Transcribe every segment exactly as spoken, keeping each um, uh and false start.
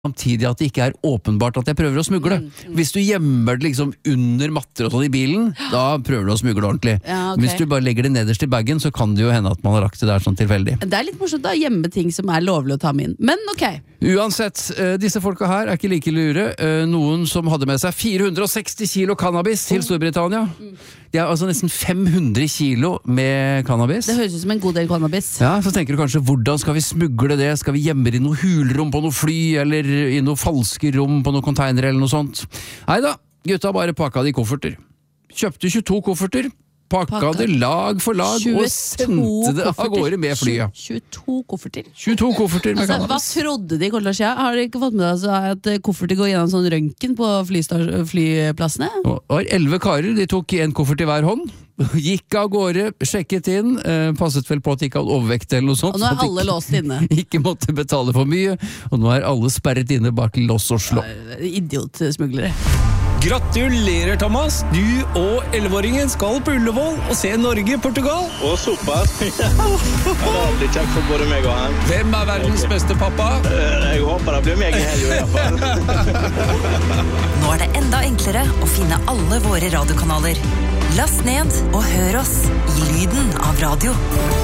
samtidig at det ikke er åpenbart at jeg prøver å smugle. Mm, mm. Hvis du gjemmer det liksom under matter og sånn i bilen, da prøver du å smugle ordentlig. Ja, okay. Hvis du bare legger det nederst i baggen, så kan det jo hende at man har lagt det der sånn tilfeldig. Det er litt morsomt å gjemme ting som er lovlig å ta med inn. Men ok. Uansett, disse folka her er ikke like lure. Noen som hadde med seg fire hundre og seksti kilo cannabis til Storbritannia. Det er altså nesten fem hundre kilo med cannabis. Det høres ut som en god del cannabis. Ja, så tenker du kanskje, hvordan skal vi smugle det? Skal vi gjemme det i noe hulrom på noe fly, eller i noe falske rom på noe container eller noe sånt? Neida, gutta bare pakka de kofferter. Kjøpte tjueto kofferter, pakka, pakka det lag for lag og sendte det av gårde med flyet. tjueto kofferter? tjueto kofferter med altså, cannabis. Hva trodde de kom til å skje? Har de ikke fått med altså, at kofferter går gjennom sånn røntgen på flyplassene? Det var elleve karer, de tok en koffert i hver hånd. Gikk av gårde, sjekket inn, eh, passet vel på at de ikke hadde overvekt eller noe sånt. Og nå er så alle ikke, låst inne. Ikke måtte betale for mye, og nå er alle sperret inne bak lås og slå. Idiotsmuglere. Gratulerer, Thomas! Du og elleveåringen skal på Ullevål og se Norge-Portugal. Å, såpass! Ja, det blir kjekt for både meg og han. Hvem er verdens beste pappa? Jeg håper det blir meg i helgen i hvert fall. Nå er det enda enklere å finne alle våre radiokanaler. Last ned og hør oss i lyden av radio.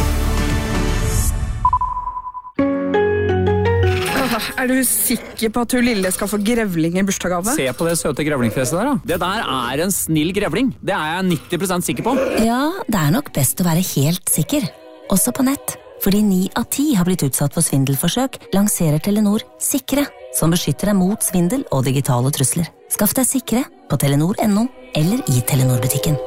Er du sikker på at hun lille skal få grevling i bursdagsgave? Se på det søte grevlingfjeset der da. Det der er en snill grevling. Det er jeg nitti prosent sikker på. Ja, det er nok best å være helt sikker. Også på nett. Fordi ni av ti har blitt utsatt for svindelforsøk, lanserer Telenor Sikre, som beskytter deg mot svindel og digitale trusler. Skaff deg Sikre på telenor punktum no eller i Telenor-butikken.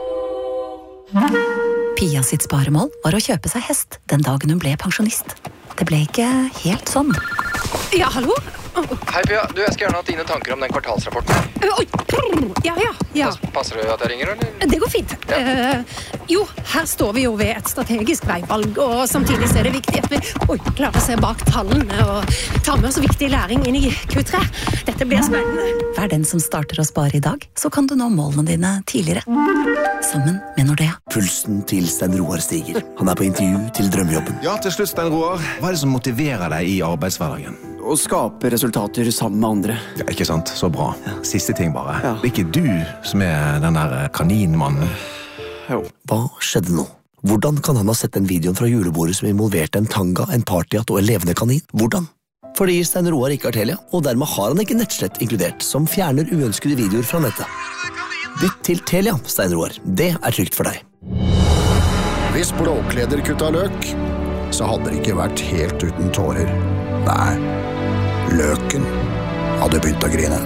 Pia sitt sparemål var å kjøpe seg hest den dagen hun ble pensjonist. Det ble ikke helt sånn. Ja, hallo? Hei Pia, du, jeg skal gjerne ha dine tanker om den kvartalsrapporten. Oi, ja, ja, ja. Passer det at jeg ringer, eller? Det går fint. Ja. Uh, jo, her står vi jo ved et strategisk veivalg, og samtidig er det viktig at vi oi, klarer å se bak tallene og ta med oss viktig læring inn i Q tre. Dette blir spennende. Vær den som starter å spare i dag, så kan du nå målene dine tidligere. Sammen med Nordea. Pulsen til Stein Roar stiger. Han er på intervju til drømmejobben. Ja, til slutt, Stein Roar. Hva er det som motiverer deg i arbeidshverdagen? Å skape resultater sammen med andre. Ja, ikke sant? Så bra. Siste ting bare. Ja. Det er ikke du som er den der kaninmannen. Jo. Hva skjedde nå? Hvordan kan han ha sett den videoen fra julebordet som involverte en tanga, en partyhatt og en levende kanin? Hvordan? Fordi Stein Roar ikke har Telia, og dermed har han ikke nettslett inkludert, som fjerner uønskede videoer fra nettet. Bytt til Telia, Stein Roar. Det er trygt for deg. Hvis Blåkleder kutta løk, så hadde det ikke vært helt uten tårer. Nei, løken hadde begynt å grine.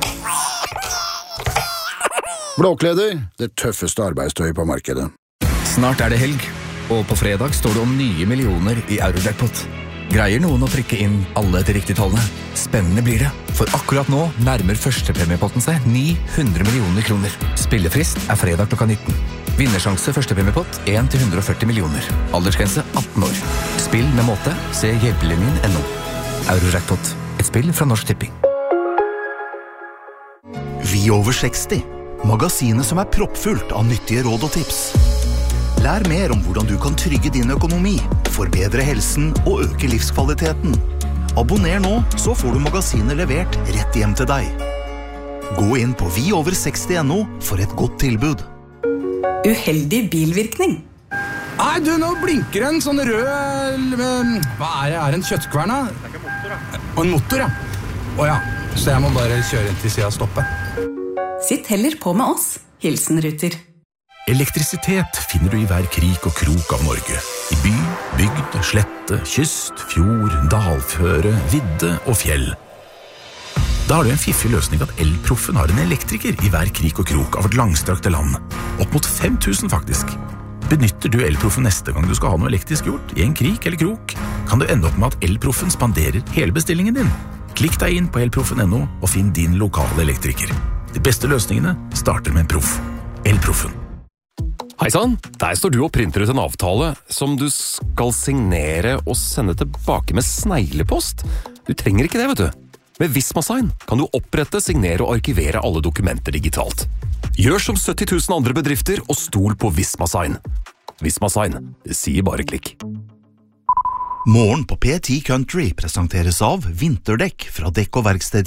Blåkleder, det tøffeste arbeidstøyet på markedet. Snart er det helg, og på fredag står det om nye millioner i Eurojackpot. Greier noen å prikke inn alle til riktige tallene? Spennende blir det, for akkurat nå nærmer førstepremiepotten seg ni hundre millioner kroner. Spillefrist er fredag klokka nitten. Vinnersjanse førstepremiepott en til hundre og førti millioner. Aldersgrense atten år. Spill med måte, se hjelpelinjen punktum no. Eurojackpot, et spill fra Norsk Tipping. Vi over seksti. Magasinet som er proppfullt av nyttige råd og tips. Lær mer om hvordan du kan trygge din økonomi, forbedre helsen og øke livskvaliteten. Abonner nå, så får du magasinet levert rett hjem til deg. Gå inn på vi over seksti punktum no for et godt tilbud. Uheldig bilvirkning. Nei, du, nå blinker en sånn rød... Hva er det? Er det en kjøttkvern, da? Det er ikke motor, da. Og en motor, ja. Åja, så jeg må bare kjøre inn til siden og stoppe. Sitt heller på med oss. Hilsen Ruter. Elektrisitet finner du i hver krik og krok av Norge. I by, bygd, slette, kyst, fjord, dalføre, vidde og fjell. Da har du en fiffig løsning at Elproffen har en elektriker i hver krik og krok av vårt langstrakte land. Opp mot fem tusen faktisk. Benytter du Elproffen neste gang du skal ha noe elektrisk gjort, i en krik eller krok, kan du ende opp med at Elproffen spanderer hele bestillingen din. Klikk deg inn på elproffen punktum no og finn din lokale elektriker. De beste løsningene starter med en proff. Elproffen. Hei sann, der står du og printer ut en avtale som du skal signere og sende tilbake med sneglepost. Du trenger ikke det, vet du. Med Vismasign kan du opprette, signere og arkivere alle dokumenter digitalt. Gjør som sytti tusen andre bedrifter og stol på Vismasign. Vismasign, det sier bare klikk. Morgen på P ti Country presenteres av vinterdekk fra Dekk og Verksted